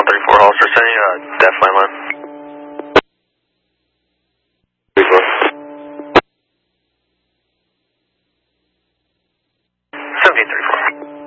34 Hollister, sending a def line line. 34. 1734.